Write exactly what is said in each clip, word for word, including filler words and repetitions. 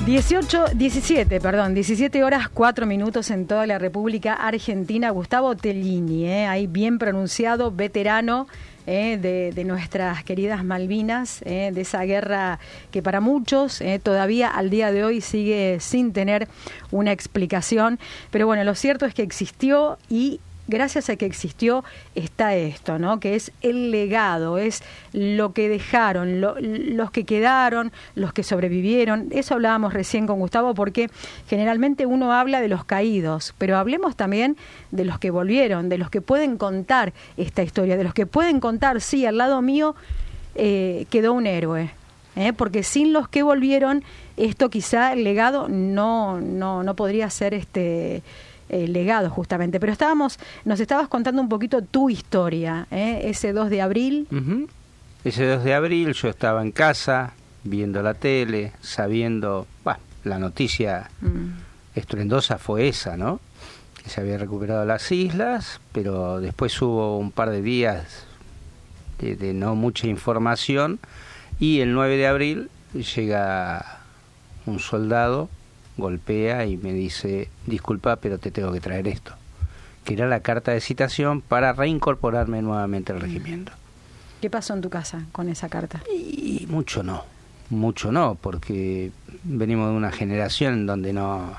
dieciocho, diecisiete, perdón, diecisiete horas cuatro minutos en toda la República Argentina. Gustavo Tellini, eh, ahí bien pronunciado, veterano eh, de, de nuestras queridas Malvinas, eh, de esa guerra que para muchos eh, todavía al día de hoy sigue sin tener una explicación. Pero bueno, lo cierto es que existió y gracias a que existió está esto, ¿no? Que es el legado, es lo que dejaron, lo, los que quedaron, los que sobrevivieron. Eso hablábamos recién con Gustavo, porque generalmente uno habla de los caídos, pero hablemos también de los que volvieron, de los que pueden contar esta historia, de los que pueden contar, sí, al lado mío eh, quedó un héroe, ¿eh? Porque sin los que volvieron, esto quizá el legado no, no, no podría ser este... Eh, legado justamente, pero estábamos, nos estabas contando un poquito tu historia, ¿eh? Ese dos de abril. Uh-huh. Ese dos de abril yo estaba en casa, viendo la tele, sabiendo, bah, la noticia mm. estruendosa fue esa, ¿no? Que se había recuperado las islas, pero después hubo un par de días de, de no mucha información, y el nueve de abril llega un soldado, golpea y me dice: disculpa, pero te tengo que traer esto, que era la carta de citación para reincorporarme nuevamente al regimiento. ¿Qué pasó en tu casa con esa carta? Y mucho no, mucho no, porque venimos de una generación en donde no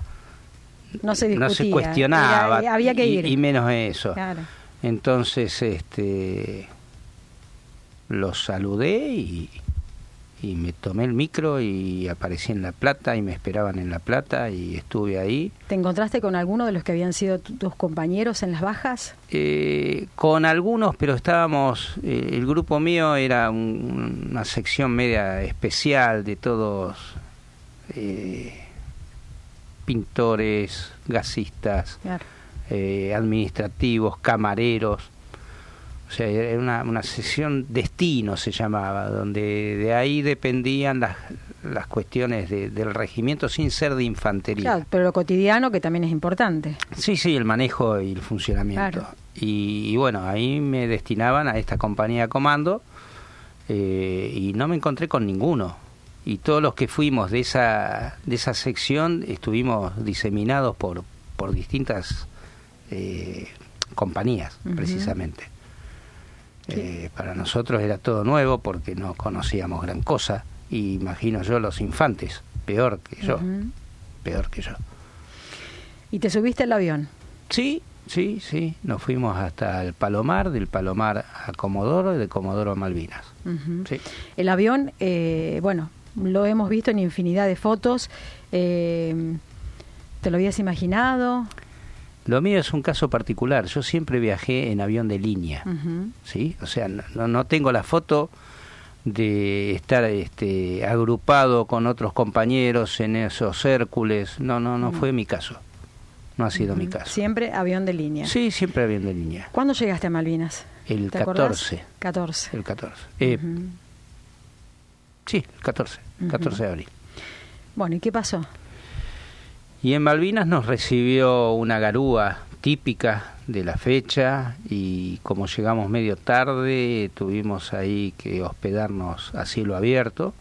no se discutía, no se cuestionaba, era, había que ir. Y, y menos eso. Claro. Entonces este los saludé y Y me tomé el micro y aparecí en La Plata y me esperaban en La Plata y estuve ahí. ¿Te encontraste con alguno de los que habían sido tus compañeros en las bajas? Eh, con algunos, pero estábamos, eh, el grupo mío era un, una sección media especial de todos, eh, pintores, gasistas, claro. eh, administrativos, camareros. O sea, era una, una sesión destino, se llamaba, donde de ahí dependían las, las cuestiones de, del regimiento sin ser de infantería. Claro, pero lo cotidiano, que también es importante. Sí, sí, el manejo y el funcionamiento. Claro. Y, y bueno, ahí me destinaban a esta compañía de comando eh, y no me encontré con ninguno. Y todos los que fuimos de esa, de esa sección estuvimos diseminados por, por distintas eh, compañías, uh-huh. precisamente. Eh, para nosotros era todo nuevo porque no conocíamos gran cosa, y imagino yo los infantes, peor que yo, uh-huh. peor que yo. ¿Y te subiste al avión? Sí, sí, sí, nos fuimos hasta el Palomar, del Palomar a Comodoro y de Comodoro a Malvinas. Uh-huh. Sí. El avión, eh, bueno, lo hemos visto en infinidad de fotos, eh, ¿te lo habías imaginado? Lo mío es un caso particular. Yo siempre viajé en avión de línea, uh-huh. ¿sí? O sea, no, no tengo la foto de estar este, agrupado con otros compañeros en esos Hércules. No, no, no uh-huh. fue mi caso. No ha sido uh-huh. mi caso. ¿Siempre avión de línea? Sí, siempre avión de línea. ¿Cuándo llegaste a Malvinas? El ¿Te catorce. Acordás? catorce. El catorce. Eh, uh-huh. Sí, el catorce. Uh-huh. catorce de abril. Bueno, ¿y qué pasó? Y en Malvinas nos recibió una garúa típica de la fecha, y como llegamos medio tarde tuvimos ahí que hospedarnos a cielo abierto,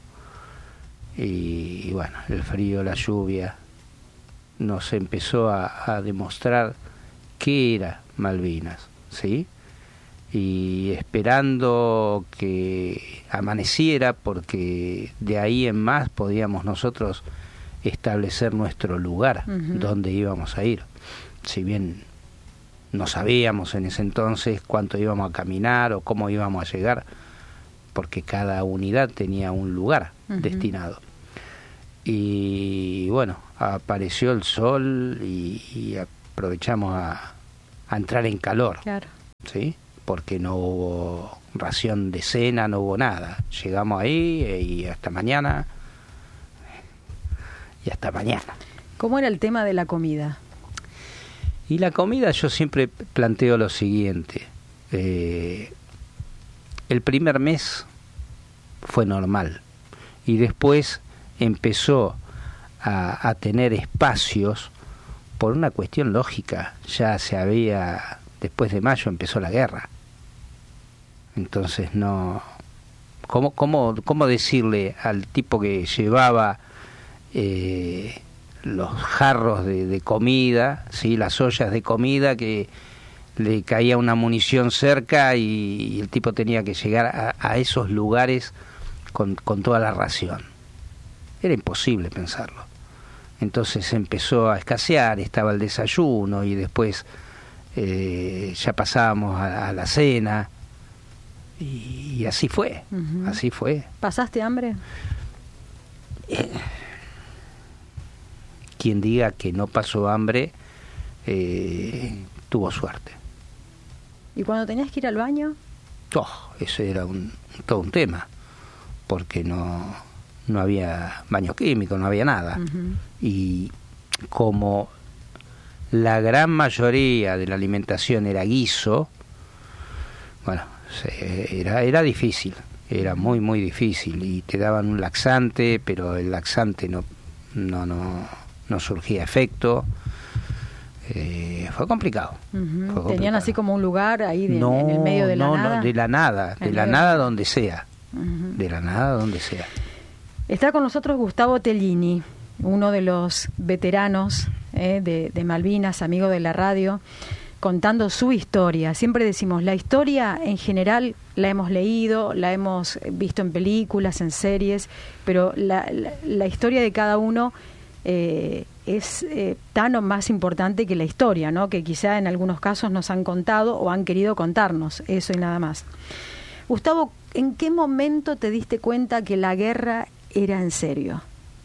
y, y bueno, el frío, la lluvia nos empezó a, a demostrar qué era Malvinas, ¿sí? Y esperando que amaneciera, porque de ahí en más podíamos nosotros establecer nuestro lugar, uh-huh. donde íbamos a ir. Si bien no sabíamos en ese entonces cuánto íbamos a caminar o cómo íbamos a llegar, porque cada unidad tenía un lugar uh-huh. destinado. Y bueno, apareció el sol y, y aprovechamos a, a entrar en calor, claro. ¿sí? Porque no hubo ración de cena, no hubo nada. Llegamos ahí y hasta mañana. Y hasta mañana. ¿Cómo era el tema de la comida? Y la comida, yo siempre planteo lo siguiente. Eh, el primer mes fue normal, y después empezó a, a tener espacios por una cuestión lógica. Ya se había, después de mayo empezó la guerra. Entonces no... ¿Cómo, cómo, cómo decirle al tipo que llevaba eh, los jarros de, de comida, ¿sí? Las ollas de comida que le caía una munición cerca y, y el tipo tenía que llegar a, a esos lugares con, con toda la ración. Era imposible pensarlo. Entonces empezó a escasear, estaba el desayuno y después eh, ya pasábamos a, a la cena y, y así fue, uh-huh. así fue. ¿Pasaste hambre? Eh, quien diga que no pasó hambre eh, tuvo suerte. ¿Y cuando tenías que ir al baño? Oh, eso era un, todo un tema, porque no, no había baño químico, no había nada. Uh-huh. Y como la gran mayoría de la alimentación era guiso, bueno, se, era, era difícil, era muy, muy difícil. Y te daban un laxante, pero el laxante no, no, no, no surgía efecto. Eh, fue complicado. Uh-huh. Fue complicado. ¿Tenían así como un lugar ahí de, no, en el medio de la no, nada? No, de la nada, de la nada donde sea. Uh-huh. De la nada donde sea. Está con nosotros Gustavo Tellini, uno de los veteranos eh, de, de Malvinas, amigo de la radio, contando su historia. Siempre decimos, la historia en general la hemos leído, la hemos visto en películas, en series, pero la, la, la historia de cada uno eh, es eh, tan o más importante que la historia, ¿no? Que quizá en algunos casos nos han contado o han querido contarnos, eso y nada más. Gustavo, ¿en qué momento te diste cuenta que la guerra era en serio?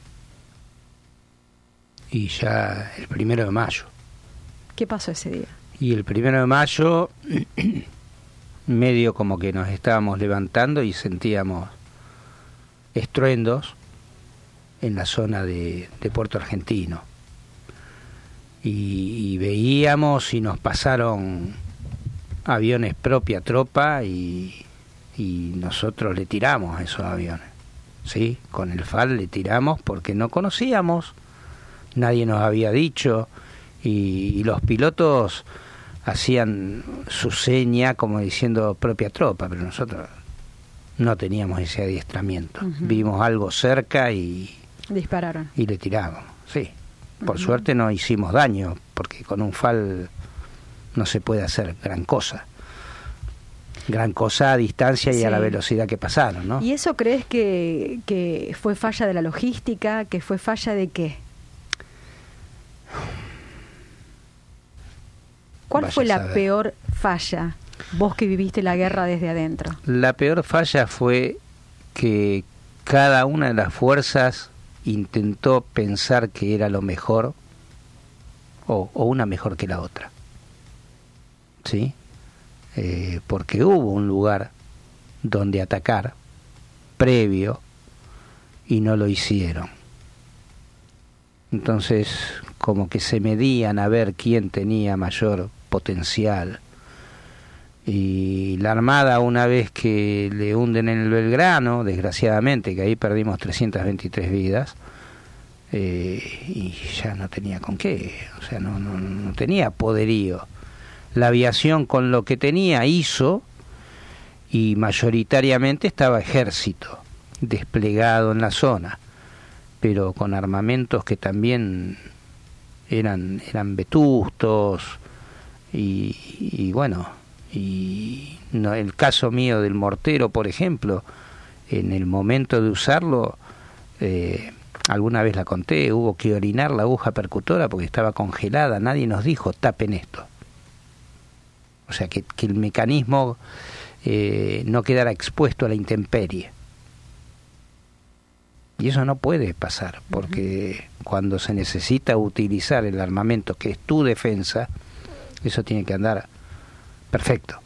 Y ya el primero de mayo. ¿Qué pasó ese día? Y el primero de mayo, medio como que nos estábamos levantando y sentíamos estruendos en la zona de, de Puerto Argentino. Y, y veíamos y nos pasaron aviones propia tropa y, y nosotros le tiramos a esos aviones. Sí, con el F A L le tiramos porque no conocíamos, nadie nos había dicho y, y los pilotos hacían su seña como diciendo propia tropa, pero nosotros no teníamos ese adiestramiento. Uh-huh. Vimos algo cerca y dispararon y le tiramos. Sí, por uh-huh. suerte no hicimos daño porque con un F A L no se puede hacer gran cosa. Gran cosa a distancia y sí. a la velocidad que pasaron, ¿no? ¿Y eso crees que, que fue falla de la logística? ¿Que fue falla de qué? ¿Cuál Vaya fue la peor falla, vos que viviste la guerra desde adentro? La peor falla fue que cada una de las fuerzas intentó pensar que era lo mejor o, o una mejor que la otra. ¿Sí? Eh, porque hubo un lugar donde atacar previo y no lo hicieron. Entonces como que se medían a ver quién tenía mayor potencial y la Armada, una vez que le hunden en el Belgrano, desgraciadamente, que ahí perdimos trescientas veintitrés vidas, eh, y ya no tenía con qué, o sea, no, no, no tenía poderío. La aviación con lo que tenía hizo, y mayoritariamente estaba ejército desplegado en la zona, pero con armamentos que también eran eran vetustos y, y bueno, y no, el caso mío del mortero, por ejemplo, en el momento de usarlo, eh, alguna vez la conté, hubo que orinar la aguja percutora porque estaba congelada, nadie nos dijo tapen esto. O sea, que, que el mecanismo eh, no quedara expuesto a la intemperie. Y eso no puede pasar, porque uh-huh. cuando se necesita utilizar el armamento que es tu defensa, eso tiene que andar perfecto.